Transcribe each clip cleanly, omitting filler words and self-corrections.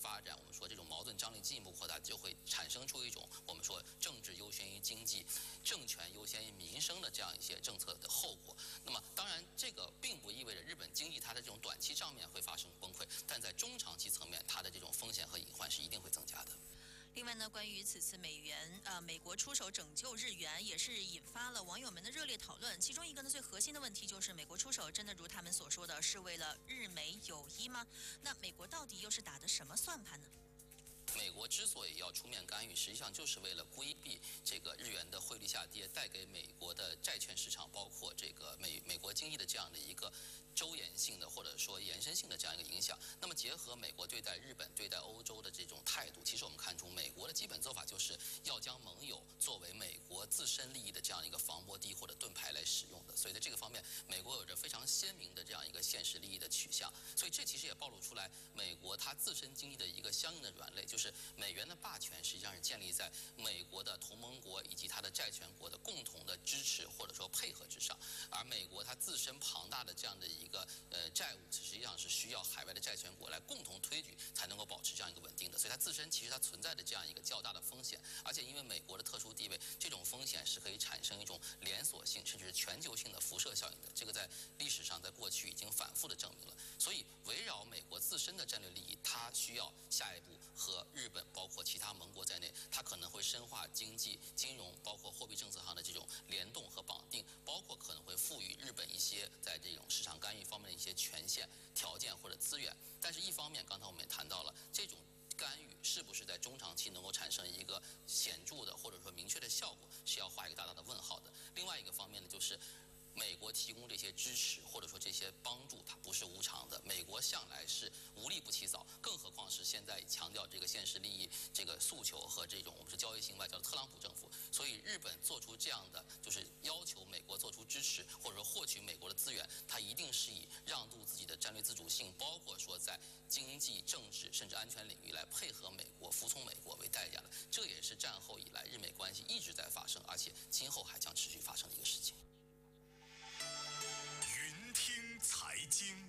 发展，我们说这种矛盾张力进一步扩大，就会产生出一种我们说政治优先于经济、政权优先于民生的这样一些政策的后果。那么当然，这个并不意味着日本经济它的这种短期账面会发生崩溃，但在中长期层面，它的这种风险和隐患是一定会增加的。 另外呢，关于此次美国出手拯救日元，也是引发了网友们的热烈讨论。其中一个呢，最核心的问题就是，美国出手真的如他们所说的是为了日美友谊吗？那美国到底又是打的什么算盘呢？ 美国之所以要出面干预，实际上就是为了规避这个日元的汇率下跌带给美国的债券市场，包括这个美国经济的这样的一个周延性的或者说延伸性的这样一个影响。那么结合美国对待日本、对待欧洲的这种态度，其实我们看出美国的基本做法就是要将盟友作为美国自身利益的这样一个防波堤或者盾牌来使用的。所以在这个方面，美国有着非常鲜明的这样一个现实利益的取向。所以这其实也暴露出来美国它自身经济的一个相应的软肋，就是美元的霸权实际上是建立在美国的同盟国以及它的债权国的共同的支持或者说配合之上，而美国它自身庞大的这样的一个债务，实际上是需要海外的债权国来共同推举才能够保持这样一个稳定的，所以它自身其实它存在的这样一个较大的风险，而且因为美国的特殊地位，这种风险是可以产生一种连锁性甚至是全球性的辐射效应的，这个在历史上在过去已经反复的证明了。所以围绕美国自身的战略利益，它需要下一步和日本包括其他盟国在内，它可能会深化经济、金融包括货币政策上的这种联动和绑定，包括可能会赋予日本一些在这种市场干预方面的一些权限、条件或者资源。但是一方面，刚才我们也谈到了这种干预是不是在中长期能够产生一个显著的或者说明确的效果，是要画一个大大的问号的。另外一个方面呢，就是美国提供这些支持或者说这些帮助，它不是无偿的。美国向来是无利不起早，更何况是现在强调这个现实利益、这个诉求和这种我们说交易性外交的特朗普政府。所以日本做出这样的就是要求美国做出支持，或者说获取美国的资源，它一定是以让渡自己的战略自主性，包括说在经济、政治甚至安全领域来配合美国、服从美国为代价的。这也是战后以来日美关系一直在发生，而且今后还将持续发生的一个事情。 云听财经，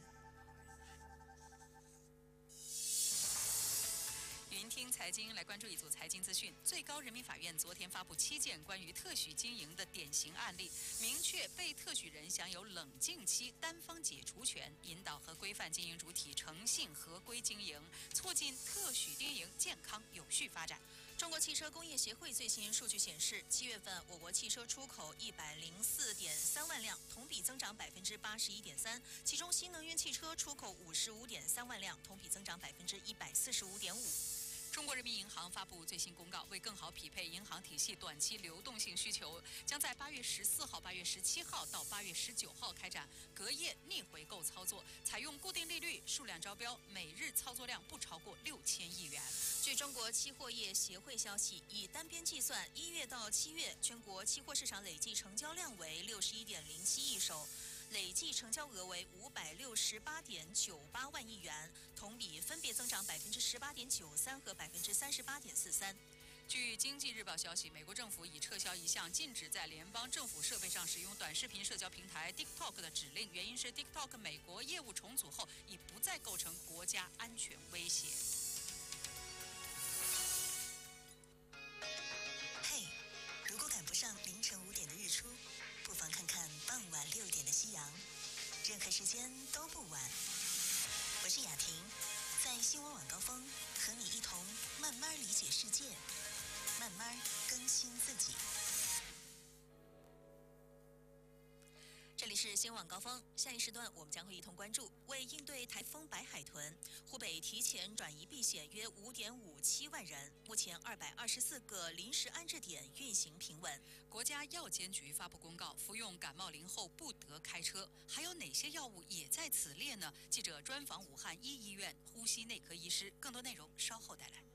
云听财经来关注一组财经资讯。最高人民法院昨天发布7件关于特许经营的典型案例，明确被特许人享有冷静期单方解除权，引导和规范经营主体诚信合规经营，促进特许经营健康有序发展。 中国汽车工业协会最新数据显示，7月份我国汽车出口104.3万辆，同比增长81.3%，其中新能源汽车出口55.3万辆，同比增长145.5%。 中国人民银行发布最新公告，为更好匹配银行体系短期流动性需求，将在8月14号、8月17号到8月19号开展隔夜逆回购操作，采用固定利率，数量招标，每日操作量不超过6000亿元。 据中国期货业协会消息，以单边计算，1月到7月，全国期货市场累计成交量为61.07亿手，累计成交额为568.98万亿元，同比分别增长18.93%和38.43%。 据经济日报消息，美国政府已撤销一项禁止在联邦政府设备上使用短视频社交平台 TikTok 的指令，原因是 TikTok 美国业务重组后已不再构成国家安全威胁。 嘿，如果赶不上凌晨5点的日出，不妨看看傍晚6点的夕阳，任何时间都不晚。我是雅婷，在新闻晚高峰和你一同慢慢理解世界，慢慢更新自己。 这里是新闻晚高峰，下一时段我们将会一同关注，为应对台风白海豚，湖北提前转移避险约5.57万人，目前224个临时安置点运行平稳。 国家药监局发布公告，服用感冒灵后不得开车，还有哪些药物也在此列呢？记者专访武汉1医院呼吸内科医师，更多内容稍后带来。